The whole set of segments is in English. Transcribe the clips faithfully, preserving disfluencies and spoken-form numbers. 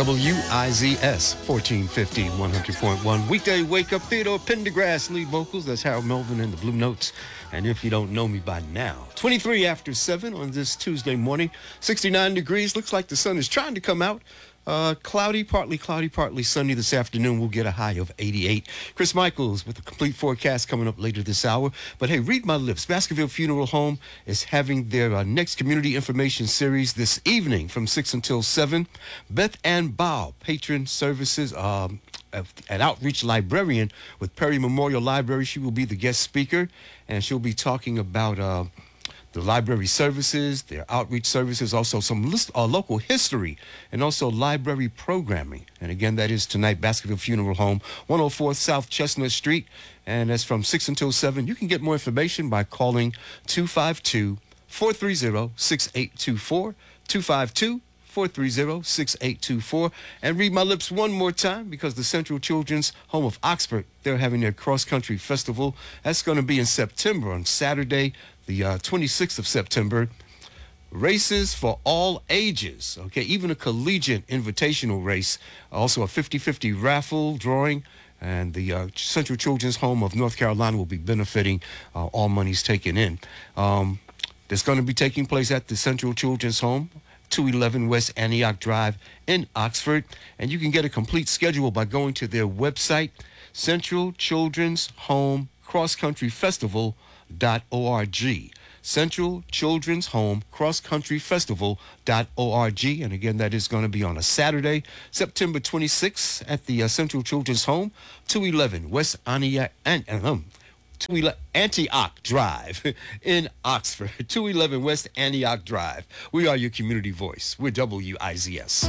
W I Z S, fourteen fifty, one hundred point one. Weekday Wake Up, Theodore Pendergrass, lead vocals. That's Harold Melvin and the Blue Notes. And if you don't know me by now, twenty-three after seven on this Tuesday morning, sixty-nine degrees. Looks like the sun is trying to come out. Uh, cloudy, partly cloudy, partly sunny this afternoon. We'll get a high of eighty-eight. Chris Michaels with a complete forecast coming up later this hour. But hey, read my lips. Baskerville Funeral Home is having their uh, next community information series this evening from six until seven. Beth Ann Bow, patron services, um, an outreach librarian with Perry Memorial Library. She will be the guest speaker, and she'll be talking about Uh, the library services, their outreach services, also some list, uh, local history, and also library programming. And again, that is tonight, Baskerville Funeral Home, one oh four South Chestnut Street. And that's from six until seven. You can get more information by calling two five two, four three zero, six eight two four, two five two, four three zero, six eight two four. And read my lips one more time, because the Central Children's Home of Oxford, they're having their cross-country festival. That's going to be in September on Saturday, the uh, twenty-sixth of September. Races for all ages, okay, even a collegiate invitational race, also a fifty-fifty raffle drawing, and the uh, Central Children's Home of North Carolina will be benefiting uh, all monies taken in. Um, that's going to be taking place at the Central Children's Home, two eleven West Antioch Drive in Oxford, and you can get a complete schedule by going to their website, Central Children's Home Cross Country Festival dot org. Central Children's Home Cross Country Festival dot org. And again, that is going to be on a Saturday, September twenty-sixth at the uh, Central Children's Home, two eleven West Antioch, and, um, Antioch Drive in Oxford. two eleven West Antioch Drive. We are your community voice. We're W I Z S.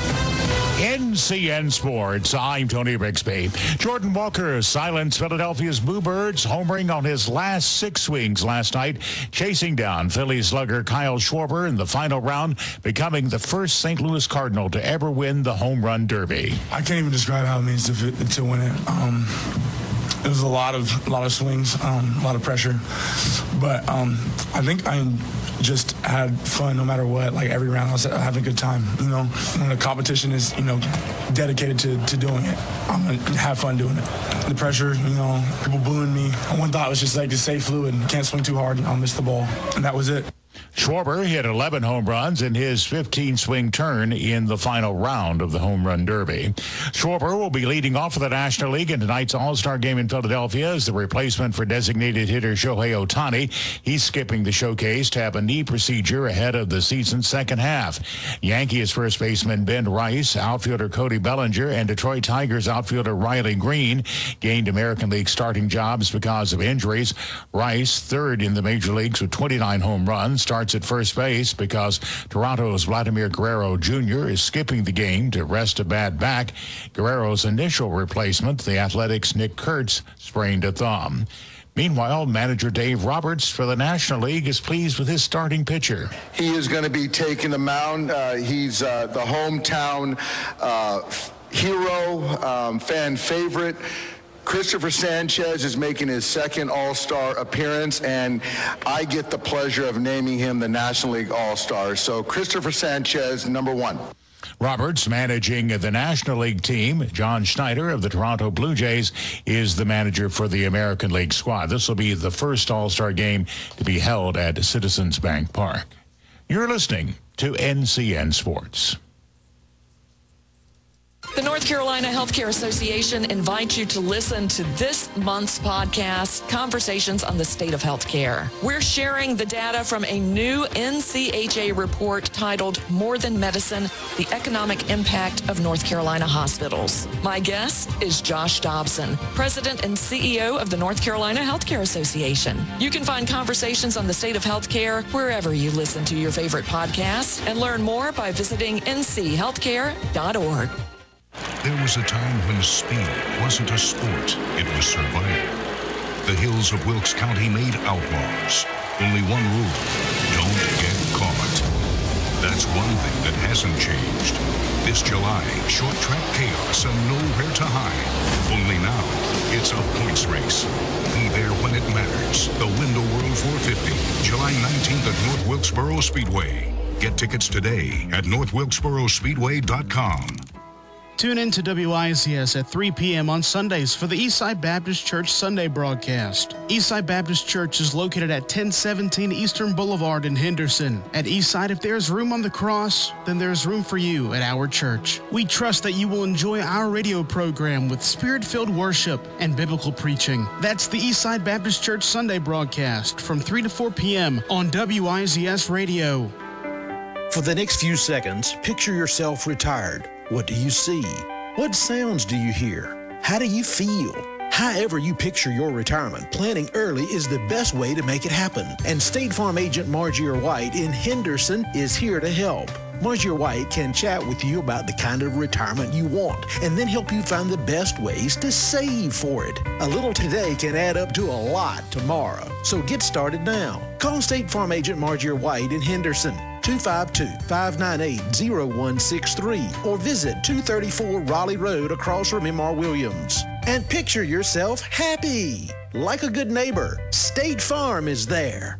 N C N Sports, I'm Tony Rixby. Jordan Walker silenced Philadelphia's Bluebirds, homering on his last six swings last night, chasing down Philly slugger Kyle Schwarber in the final round, becoming the first Saint Louis Cardinal to ever win the home run derby. I can't even describe how it means to, to win it. Um, it was a lot of a lot of swings, um, a lot of pressure, but um, I think I'm just had fun no matter what. Like every round I was having a good time, you know. When the competition is, you know, dedicated to, to doing it, I'm gonna have fun doing it. The pressure, you know, people booing me. One thought was just like to stay fluid, can't swing too hard and I'll miss the ball, and that was it. Schwarber hit eleven home runs in his fifteen-swing turn in the final round of the Home Run Derby. Schwarber will be leading off for the National League in tonight's All-Star game in Philadelphia as the replacement for designated hitter Shohei Ohtani. He's skipping the showcase to have a knee procedure ahead of the season's second half. Yankees first baseman Ben Rice, outfielder Cody Bellinger, and Detroit Tigers outfielder Riley Green gained American League starting jobs because of injuries. Rice, third in the major leagues with twenty-nine home runs, starts at first base because Toronto's Vladimir Guerrero Junior is skipping the game to rest a bad back. Guerrero's initial replacement, the Athletics' Nick Kurtz, sprained a thumb. Meanwhile, manager Dave Roberts for the National League is pleased with his starting pitcher. He is going to be taking the mound. Uh, he's uh, the hometown uh, hero, um, fan favorite. Christopher Sanchez is making his second All-Star appearance, and I get the pleasure of naming him the National League All-Star. So Christopher Sanchez, number one. Roberts managing the National League team. John Schneider of the Toronto Blue Jays is the manager for the American League squad. This will be the first All-Star game to be held at Citizens Bank Park. You're listening to N C N Sports. The North Carolina Healthcare Association invites you to listen to this month's podcast, Conversations on the State of Healthcare. We're sharing the data from a new N C H A report titled More Than Medicine, the Economic Impact of North Carolina Hospitals. My guest is Josh Dobson, President and C E O of the North Carolina Healthcare Association. You can find Conversations on the State of Healthcare wherever you listen to your favorite podcasts, and learn more by visiting N C healthcare dot org. There was a time when speed wasn't a sport, it was survival. The hills of Wilkes County made outlaws. Only one rule, don't get caught. That's one thing that hasn't changed. This July, short track chaos and nowhere to hide. Only now, it's a points race. Be there when it matters. The Window World four fifty, July nineteenth at North Wilkesboro Speedway. Get tickets today at north wilkesboro speedway dot com. Tune in to W I Z S at three p.m. on Sundays for the Eastside Baptist Church Sunday broadcast. Eastside Baptist Church is located at ten seventeen Eastern Boulevard in Henderson. At Eastside, if there's room on the cross, then there's room for you at our church. We trust that you will enjoy our radio program with spirit-filled worship and biblical preaching. That's the Eastside Baptist Church Sunday broadcast from three to four p.m. on W I Z S Radio. For the next few seconds, picture yourself retired. What do you see? What sounds do you hear? How do you feel? However you picture your retirement, planning early is the best way to make it happen. And State Farm agent Margie White in Henderson is here to help. Margie White can chat with you about the kind of retirement you want and then help you find the best ways to save for it. A little today can add up to a lot tomorrow. So get started now. Call State Farm agent Margie White in Henderson, two five two, five nine eight, zero one six three, or visit two thirty-four Raleigh Road across from M R Williams. And picture yourself happy. Like a good neighbor, State Farm is there.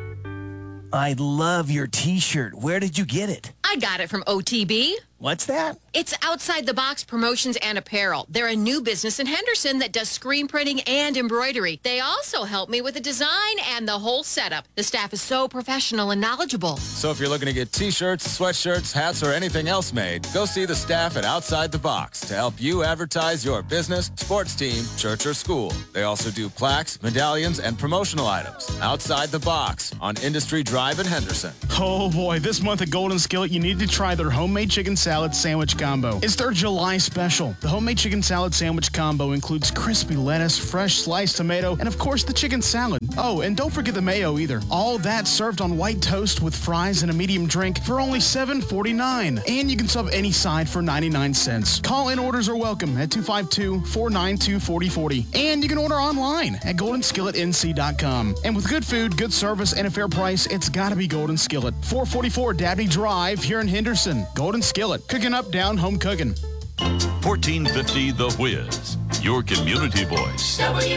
I love your t-shirt. Where did you get it? I got it from O T B. What's that? It's Outside the Box Promotions and Apparel. They're a new business in Henderson that does screen printing and embroidery. They also help me with the design and the whole setup. The staff is so professional and knowledgeable. So if you're looking to get t-shirts, sweatshirts, hats, or anything else made, go see the staff at Outside the Box to help you advertise your business, sports team, church, or school. They also do plaques, medallions, and promotional items. Outside the Box on Industry Drive in Henderson. Oh boy, this month at Golden Skillet, you need to try their homemade chicken salad sandwich combo. It's their July special. The homemade chicken salad sandwich combo includes crispy lettuce, fresh sliced tomato, and of course the chicken salad. Oh, and don't forget the mayo either. All that served on white toast with fries and a medium drink for only seven forty-nine. And you can sub any side for ninety-nine cents. Call-in orders are welcome at two five two, four nine two, four zero four zero. And you can order online at golden skillet n c dot com. And with good food, good service, and a fair price, it's gotta be Golden Skillet. four forty-four Dabney Drive here in Henderson. Golden Skillet. Cooking up, down, home cooking. fourteen fifty The Whiz, your community voice.